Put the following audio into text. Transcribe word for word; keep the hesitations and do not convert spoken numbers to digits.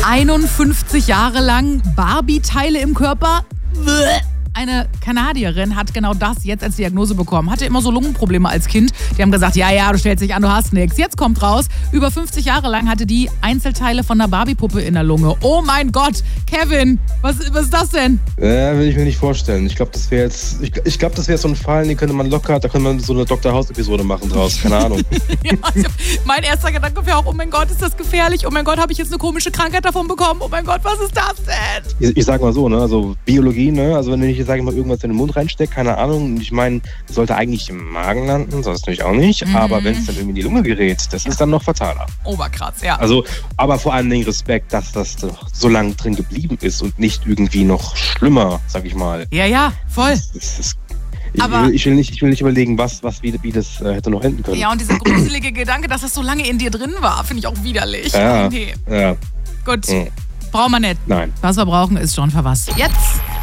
einundfünfzig Jahre lang Barbie-Teile im Körper. Eine Kanadierin hat genau das jetzt als Diagnose bekommen. Hatte immer so Lungenprobleme als Kind. Die haben gesagt, ja, ja, du stellst dich an, du hast nichts. Jetzt kommt raus, über fünfzig Jahre lang hatte die Einzelteile von einer Barbie-Puppe in der Lunge. Oh mein Gott, Kevin, was, was ist das denn? Ja, will ich mir nicht vorstellen. Ich glaube, das wäre jetzt, ich, ich glaube, das wäre so ein Fall, den könnte man locker, da könnte man so eine Doktor House-Episode machen draus. Keine Ahnung. Ja, also mein erster Gedanke wäre auch, oh mein Gott, ist das gefährlich? Oh mein Gott, habe ich jetzt eine komische Krankheit davon bekommen? Oh mein Gott, was ist das denn? Ich, ich sag mal so, ne, also Biologie, ne, also wenn ich, sage ich mal, irgendwas in den Mund reinsteckt, keine Ahnung, ich meine, es sollte eigentlich im Magen landen, soll es natürlich auch nicht, mhm. aber wenn es dann irgendwie in die Lunge gerät, das ja. ist dann noch fataler. Oberkrass, ja. Also, aber vor allen Dingen Respekt, dass das so lange drin geblieben ist und nicht irgendwie noch schlimmer, sag ich mal. Ja, ja, voll. Das, das, das, ich, aber will, ich, will nicht, ich will nicht überlegen, was, was wie, wie das äh, hätte noch enden können. Ja, und dieser gruselige Gedanke, dass das so lange in dir drin war, finde ich auch widerlich. Ja, nee. ja. Gut, mhm. brauchen wir nicht. Nein. Was wir brauchen, ist John Verwas. Jetzt!